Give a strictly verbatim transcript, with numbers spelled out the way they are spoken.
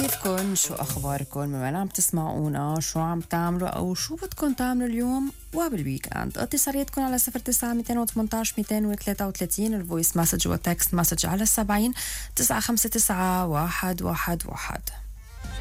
كيفكن؟ شو أخباركن؟ من وين عم تسمعونا؟ شو عم تعملوا أو شو بدكن تعملوا اليوم وبالويكاند؟ اتصالاتكن على صفر تسعة ميتين وثمانتاش ميتين وثلاثة وثلاثين، الفويس مسج والتكست مسج على السبعين تسعة خمسة تسعة واحد واحد واحد.